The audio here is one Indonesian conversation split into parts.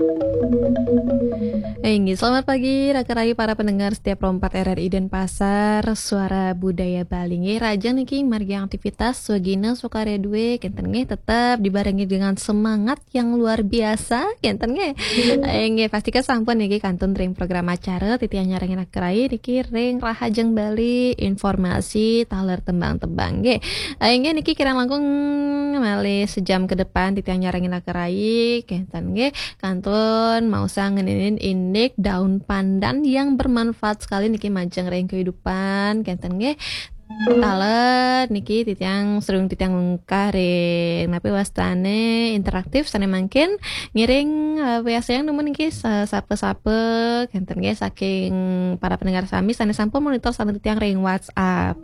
Selamat pagi Raka-Rai para pendengar setiap Rompat RRI Denpasar, Suara Budaya Bali. Rajang niki margi aktivitas swagina sukare due kenten tetap dibarengi dengan semangat yang luar biasa kenten pastikan sampun niki kantun ring program acara titian nyarengin Raka-Rai niki ring rahajeng Bali informasi taler tembang-tembang niki kirang langkung malih sejam ke depan titian nyarengin Raka-Rai kenten kantun mau sangenin indik daun pandan yang bermanfaat sekali niki majeng ring kehidupan kenten talet niki titiang serung titiang kare napi wastane interaktif sane mangkin ngiring biasa yang nemen niki sape-sape kenten saking para pendengar sami sane sampun monitor sama titiang ring WhatsApp.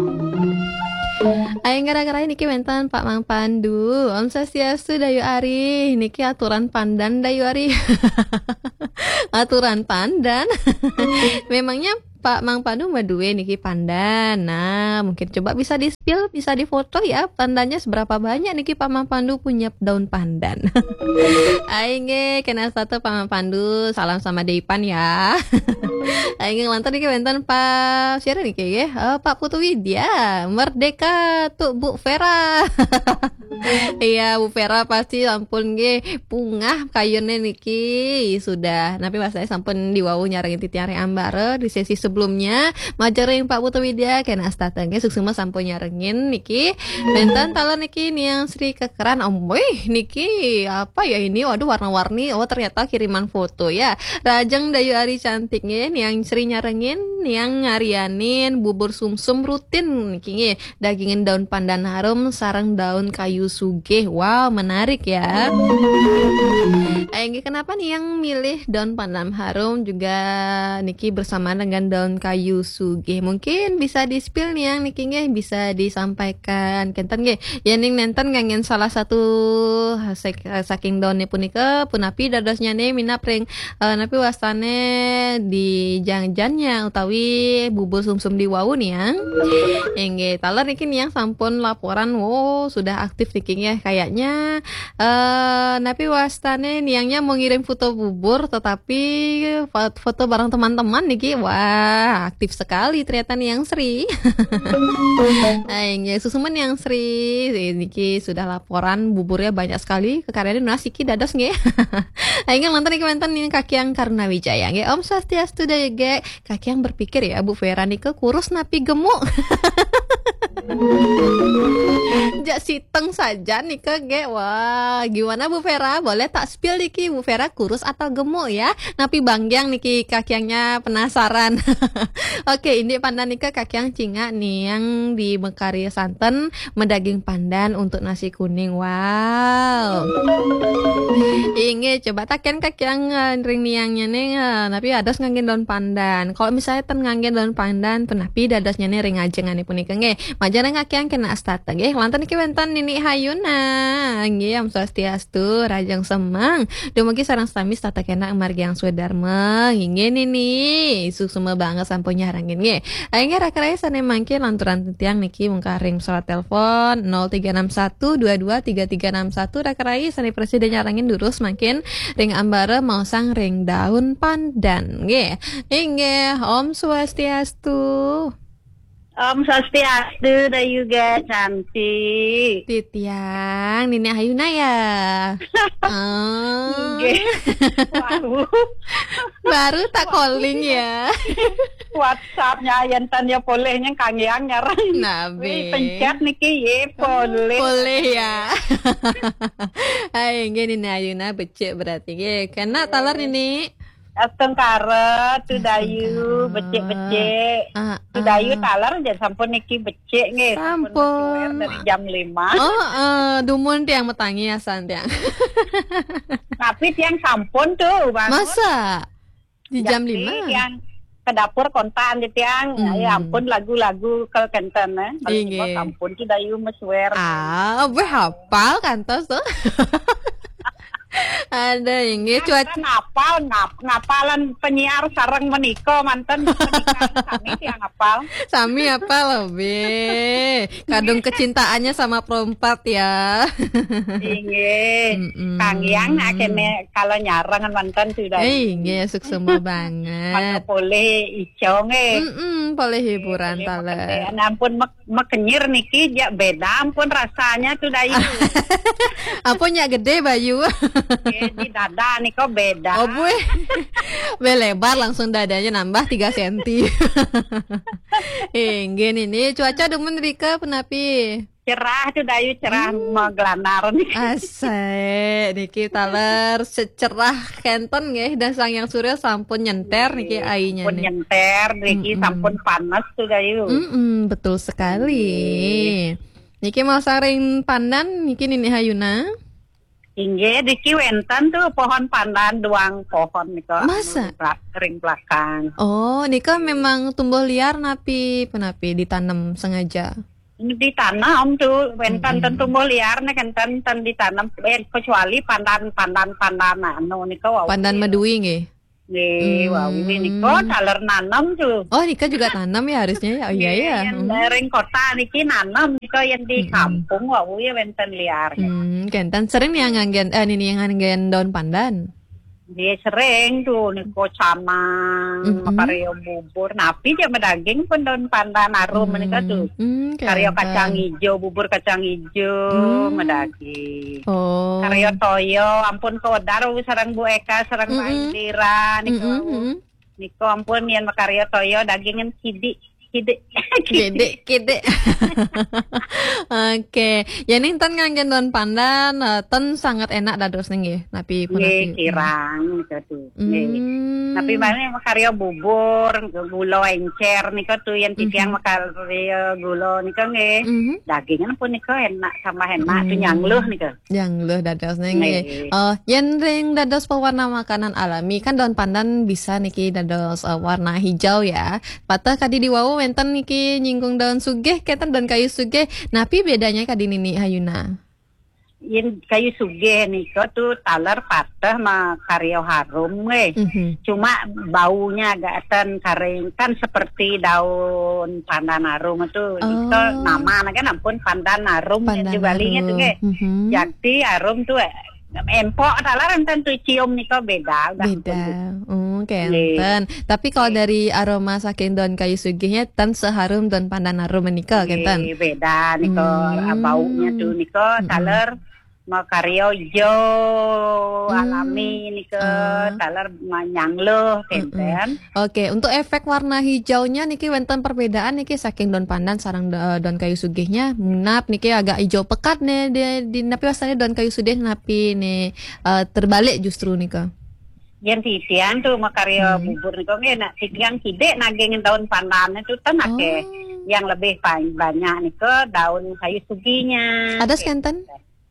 Aing gara-gara niki mentan Pak Mang Pandu Om Swastiastu Dayu Ari niki aturan pandan Dayu Ari aturan pandan memangnya Pak Mang Pandu madue niki pandan. Nah, mungkin coba bisa di-spill, bisa difoto ya pandannya seberapa banyak niki Pak Mang Pandu punya daun pandan. Aing kena satu Pak Mang Pandu, salam sama Deipan ya. Aing lantar niki benten Pak siapa niki Pak Putu Widya, Merdeka tuh Bu Vera. Iya Bu Vera pasti ampun pungah kayune niki sudah. Tapi saya sampun diwawu nyarengin titiare ambare di sesi sebelumnya majaring Pak Putu Widya kena astata suksuma sampun nyarengin niki benten talan niki yang Sri Kekeran niki apa ya ini waduh warna-warni ternyata kiriman foto ya Rajeng Dayu Ari cantiknya yang Sri nyarengin yang ngarianin bubur sumsum rutin niki dagingin daun pandan harum sarang daun kayu sugih. Wow, menarik ya. Kenapa nih yang milih daun pandan harum juga niki bersama dengan daun kayu sugih? Mungkin bisa di-spill nih yang niki bisa disampaikan kenten ya ning nenten ngangen salah satu saking daunnya punika punapi dadasnya nih minap ring napi wastane di jangjannya utawi bubur sumsum di wau nih yang taler niki nih yang sampun laporan sudah aktif niki kayaknya napi wastane niangnya mau ngirim foto bubur tetapi foto bareng teman-teman niki wah aktif sekali ternyata nih yang Sri. Susuman yang Sri niki sudah laporan buburnya banyak sekali kekaryaan nasiki dados aing lantar niki mantan nih kaki yang Karna Wijaya Om Swastiastu Dayu kaki yang berpikir ya Bu Vera niki kurus napi gemuk. Jak siteng saja nih wah gimana Bu Vera boleh tak spill niki Bu Vera kurus atau gemuk ya napi bangyang niki kakiangnya penasaran. Oke ini pandan niki kakiang cinga nih yang di Mekari santen mendaging pandan untuk nasi kuning. Wow ini coba taken kakiang ring niangnya nih tapi adas ngangin daun pandan kalau misalnya ten ngangin daun pandan penapi dadasnya nih ring ajengan nih punika majana ngakiang kena astata lantan iki wenten Nini Hayuna Om Swastiastu Rajang Semang dumugi sareng sami tata kena margiang Swedarma Nini suksuma banget sampun nyarangin aing Raka-Rai sane mangke lanturan titiang niki mungkaring salat telepon 0361223361 Raka-Rai sane presiden nyarangin durus makin ring ambara mau sang ring daun pandan Om Swastiastu. Om Swastiastu Dayu cantik. Titiang Nini Hayuna ya. Baru tak calling ya. WhatsApp-nya yentannya bolehnya kangeang ngarang. Nabi. Pencet niki boleh. Boleh ya. Hai Nini Hayuna becek berarti kena talar ini. Tengkara tu Dayu becek-becek. Tu Dayu talar jangan sampun niki becek sampun dari jam 5. Dumun tiang metangi ya santiang. Tapi tiang sampun tuh bangun. Masa? Di jam 5? Yang ke dapur kontaan di tiang. Ya ampun lagu-lagu ke kenten kalau kampun tu Dayu meswer. Hafal kantos tuh. Ada yang cuaca ngapalan penyiar sareng meniko manten pernikahan kami yang ngapal. Sami apa loh be? Kadung kecintaannya sama perempat ya. Inge, Kang Yang akhirnya kalau nyarang manten sudah. Inge suksema banget. Mana boleh ijo nge. Boleh hiburan tala. Ampun mekenyir niki ya beda ampun rasanya tuh dayu. Ampunnya gede Bayu. Di dada nih kok beda. Oh boy, lebar langsung dadanya nambah 3 cm. Gini nih cuaca demen Rika penapi. Cerah tuh dayu cerah mau gelanar nih. Asik, niki taler secerah kenton nggih dasang yang surya sampun nyenter niki ainya nih. Sampun nyenter niki sampun panas tuh dayu. Betul sekali. Niki mau saring pandan niki Nini Hayuna. Inge diki wenten tuh pohon pandan doang pohon niko. Masa? Ring belakang. Oh, niko memang tumbuh liar napi penapi ditanam sengaja. Ini ditanam tuh wenten tumbuh liar nih kan ditanam kecuali pandan anu niko. Pandan medui nggih. Nih, ini niko taler nanam tuh. Oh, Nika juga tanam ya harusnya ya. Oh iya ya. Dari kota niki nanam niko yang di kampung wawi wenten liar. Kenten sering yang nganggen ini yang nganggen daun pandan. Dia sering tuh niko camang, makario bubur, napi dia daging pun daun pandan arum mereka tuh. Kario kacang hijau, bubur kacang hijau, medaging. Oh. Kario toyo, ampun kodar sarang Bu Eka, sarang Bu Indira, niko ampun yang makario toyo dagingin kide. Oke, ya nih tan nganggen daun pandan, ten sangat enak dados nggih, napi pun kirang gitu. Tapi mana makario bubur, gula encer niko tuh yang titiang makario gula niko nggih. Dagingnya pun niko enak sama enak tuh nyangluh niko. Nyangluh dados nggih. Yen ring dados pewarna makanan alami kan daun pandan bisa niki dados warna hijau ya. Patah kadi diwawu wenten niki nyinggung daun sugih keten daun kayu sugih. Napi bedanya kadi Nini Hayuna? Yen kayu sugih niko tuh taler patah ma kario harum Cuma baunya agak kering kan seperti daun pandan harum itu niko nama kan ampun pandan harum di balinya tuh nggih. Jadi harum tuh empok taler enten tuh cium niko beda. Kenten. Tapi kalau dari aroma saking daun kayu sugihnya tan seharum daun pandan harum menika kenten. Beda niko baunya tuh niko taler makario hijau alami niko taler nyangluh kenten. Oke, untuk efek warna hijaunya niki wenten perbedaan niki saking daun pandan sarang daun kayu sugihnya munap niki agak hijau pekat nih di napi wasane daun kayu sugih napi nih terbalik justru niko. Yang titian tuh makario bubur niko enak titian kide nagengin daun pandan itu tenake yang lebih banyak niko daun kayu sugihnya. Ada skenten?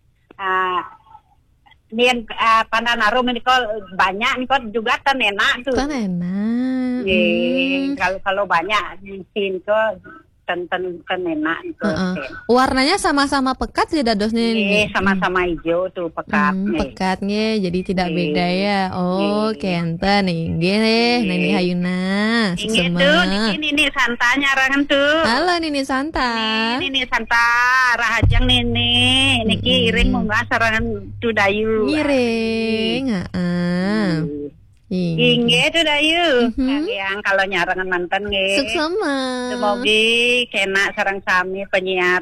Nian pandan harum niko banyak niko juga tan enak tuh. Tan enak. Kalau banyak mungkin kok ten enak niko. Warnanya sama-sama pekat sih dados nih. Sama-sama hijau tuh pekat. Pekatnya jadi tidak beda ya. Oh, kenten nggih Nini Hayuna. Ini tuh Nini Santa nyarangan tuh. Halo Nini Santa. Nini Santa rahajang Nini. Niki iring munggah sarangan tuh dayu. Iring, Inge tuh dayu. Yang kalau nyarangan mantan nge. Suksema. Semoga kena sarang sami penyiar